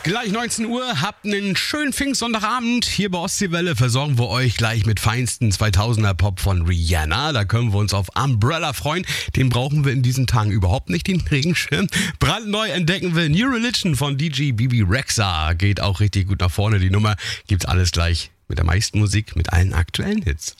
Gleich 19 Uhr, habt einen schönen Pfingstsonntagabend. Hier bei Ostseewelle versorgen wir euch gleich mit feinsten 2000er Pop von Rihanna. Da können wir uns auf Umbrella freuen. Den brauchen wir in diesen Tagen überhaupt nicht, den Regenschirm. Brandneu entdecken wir New Religion von DJ Bibi Rexha. Geht auch richtig gut nach vorne, die Nummer. Gibt's alles gleich mit der meisten Musik, mit allen aktuellen Hits.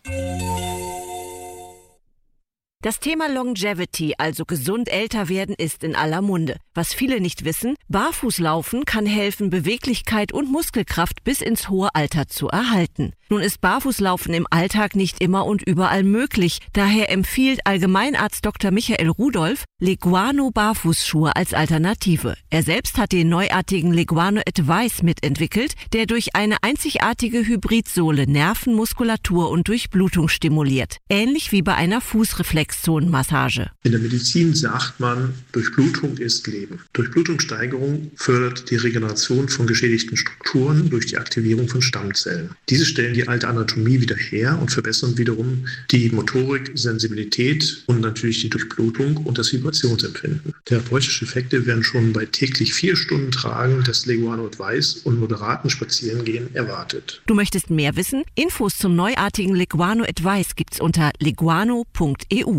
Das Thema Longevity, also gesund älter werden, ist in aller Munde. Was viele nicht wissen, Barfußlaufen kann helfen, Beweglichkeit und Muskelkraft bis ins hohe Alter zu erhalten. Nun ist Barfußlaufen im Alltag nicht immer und überall möglich. Daher empfiehlt Allgemeinarzt Dr. Michael Rudolph Leguano Barfußschuhe als Alternative. Er selbst hat den neuartigen Leguano Advice mitentwickelt, der durch eine einzigartige Hybridsohle Nerven, Muskulatur und Durchblutung stimuliert. Ähnlich wie bei einer Fußreflexzonenmassage. In der Medizin sagt man, Durchblutung ist Leben. Durchblutungssteigerung fördert die Regeneration von geschädigten Strukturen durch die Aktivierung von Stammzellen. Diese stellen die alte Anatomie wieder her und verbessern wiederum die Motorik, Sensibilität und natürlich die Durchblutung und das Vibrationsempfinden. Therapeutische Effekte werden schon bei täglich 4 Stunden Tragen des Leguano Advice und moderaten Spazierengehen erwartet. Du möchtest mehr wissen? Infos zum neuartigen Leguano Advice gibt's unter leguano.eu.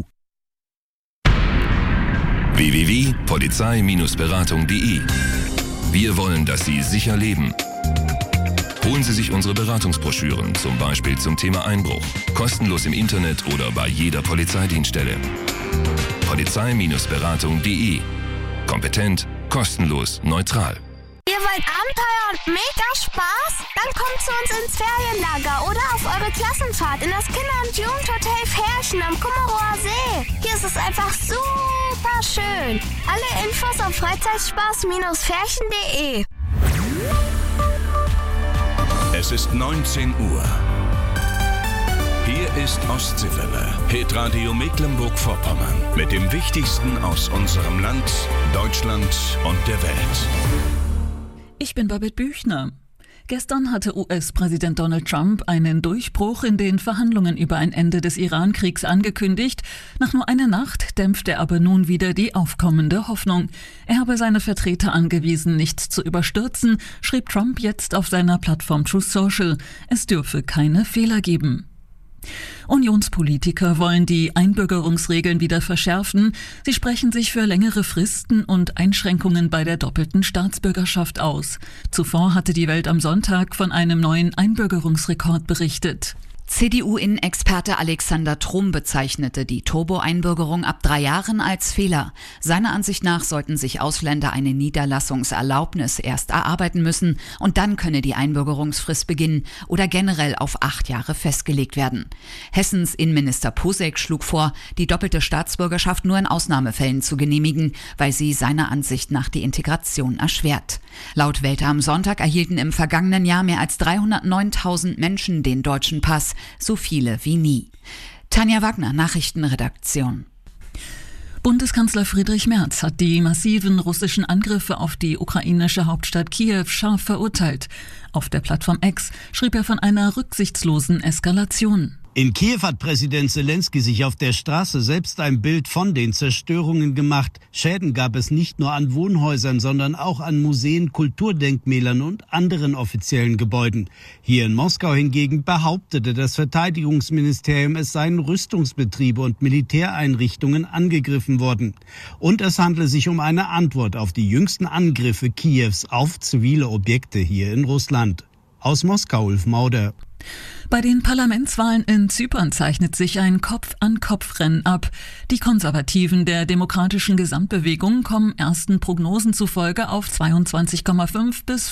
www.polizei-beratung.de. Wir wollen, dass Sie sicher leben. Holen Sie sich unsere Beratungsbroschüren, zum Beispiel zum Thema Einbruch. Kostenlos im Internet oder bei jeder Polizeidienststelle. Polizei-beratung.de. Kompetent, kostenlos, neutral. Ihr wollt Abenteuer und mega Spaß? Dann kommt zu uns ins Ferienlager oder auf eure Klassenfahrt in das Kinder- und Jugendhotel Ferchen am Kummerower See. Hier ist es einfach super schön. Alle Infos auf Freizeitspaß-ferchen.de. Es ist 19 Uhr. Hier ist Ostseewelle, Hitradio Mecklenburg-Vorpommern. Mit dem Wichtigsten aus unserem Land, Deutschland und der Welt. Ich bin Babette Büchner. Gestern hatte US-Präsident Donald Trump einen Durchbruch in den Verhandlungen über ein Ende des Iran-Kriegs angekündigt. Nach nur einer Nacht dämpft er aber nun wieder die aufkommende Hoffnung. Er habe seine Vertreter angewiesen, nichts zu überstürzen, schrieb Trump jetzt auf seiner Plattform Truth Social. Es dürfe keine Fehler geben. Unionspolitiker wollen die Einbürgerungsregeln wieder verschärfen. Sie sprechen sich für längere Fristen und Einschränkungen bei der doppelten Staatsbürgerschaft aus. Zuvor hatte die Welt am Sonntag von einem neuen Einbürgerungsrekord berichtet. CDU-Innenexperte Alexander Trom bezeichnete die Turbo-Einbürgerung ab 3 Jahren als Fehler. Seiner Ansicht nach sollten sich Ausländer eine Niederlassungserlaubnis erst erarbeiten müssen und dann könne die Einbürgerungsfrist beginnen oder generell auf 8 Jahre festgelegt werden. Hessens Innenminister Posek schlug vor, die doppelte Staatsbürgerschaft nur in Ausnahmefällen zu genehmigen, weil sie seiner Ansicht nach die Integration erschwert. Laut Welt am Sonntag erhielten im vergangenen Jahr mehr als 309.000 Menschen den deutschen Pass, so viele wie nie. Tanja Wagner, Nachrichtenredaktion. Bundeskanzler Friedrich Merz hat die massiven russischen Angriffe auf die ukrainische Hauptstadt Kiew scharf verurteilt. Auf der Plattform X schrieb er von einer rücksichtslosen Eskalation. In Kiew hat Präsident Selenskyj sich auf der Straße selbst ein Bild von den Zerstörungen gemacht. Schäden gab es nicht nur an Wohnhäusern, sondern auch an Museen, Kulturdenkmälern und anderen offiziellen Gebäuden. Hier in Moskau hingegen behauptete das Verteidigungsministerium, es seien Rüstungsbetriebe und Militäreinrichtungen angegriffen worden. Und es handle sich um eine Antwort auf die jüngsten Angriffe Kiews auf zivile Objekte hier in Russland. Aus Moskau, Ulf Mauder. Bei den Parlamentswahlen in Zypern zeichnet sich ein Kopf-an-Kopf-Rennen ab. Die Konservativen der demokratischen Gesamtbewegung kommen ersten Prognosen zufolge auf 22,5 bis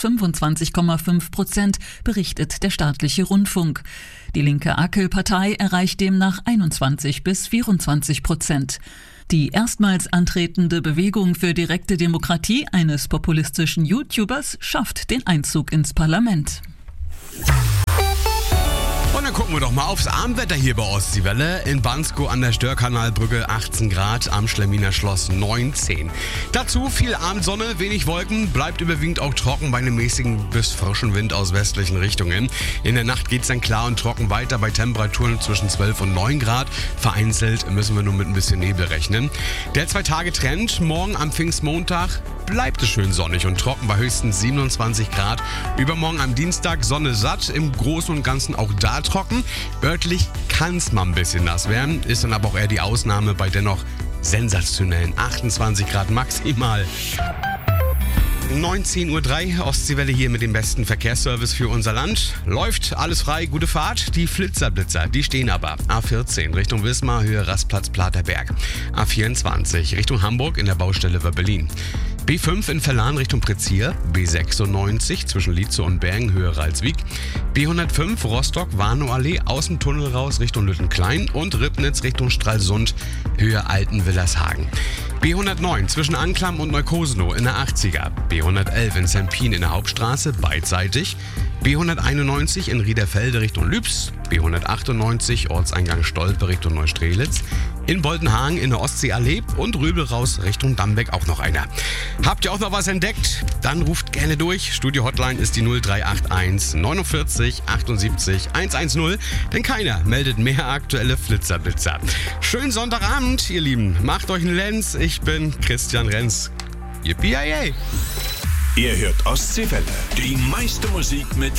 25,5%, berichtet der staatliche Rundfunk. Die linke AKEL-Partei erreicht demnach 21 bis 24%. Die erstmals antretende Bewegung für direkte Demokratie eines populistischen YouTubers schafft den Einzug ins Parlament. Und dann gucken wir doch mal aufs Abendwetter hier bei Ostseewelle. In Bansko an der Störkanalbrücke 18 Grad, am Schleminer Schloss 19. Dazu viel Abendsonne, wenig Wolken, bleibt überwiegend auch trocken bei einem mäßigen bis frischen Wind aus westlichen Richtungen. In der Nacht geht es dann klar und trocken weiter bei Temperaturen zwischen 12 und 9 Grad. Vereinzelt müssen wir nur mit ein bisschen Nebel rechnen. Der 2-Tage-Trend, morgen am Pfingstmontag bleibt es schön sonnig und trocken bei höchstens 27 Grad. Übermorgen am Dienstag Sonne satt, im Großen und Ganzen auch da trocken. Örtlich kann es mal ein bisschen nass werden, ist dann aber auch eher die Ausnahme bei dennoch sensationellen 28 Grad maximal. 19:03 Uhr, Ostseewelle hier mit dem besten Verkehrsservice für unser Land. Läuft alles frei, gute Fahrt. Die Flitzer, die stehen aber. A14 Richtung Wismar, Höhe Rastplatz Platerberg. A24 Richtung Hamburg in der Baustelle Wöbbelin. B5 in Verlan Richtung Prezier, B96 zwischen Lietzow und Bergen, Höhe Ralswiek, B105 Rostock-Warnow-Allee aus dem Tunnel raus Richtung Lüttenklein und Ribnitz Richtung Stralsund, Höhe Altenwillershagen. B109 zwischen Anklam und Neukosenow in der 80er, B111 in Sempin in der Hauptstraße beidseitig, B191 in Riederfelde Richtung Lübs, B198 Ortseingang Stolpe Richtung Neustrelitz, in Boltenhagen in der Ostseeallee und Röbel raus Richtung Dambeck auch noch einer. Habt ihr auch noch was entdeckt? Dann ruft gerne durch. Studio-Hotline ist die 0381 49 78 110, denn keiner meldet mehr aktuelle Flitzerblitzer. Schönen Sonntagabend, ihr Lieben. Macht euch einen Lenz. Ich bin Christian Renz. Yippie-yay! Ihr hört Ostseewelle, die meiste Musik mit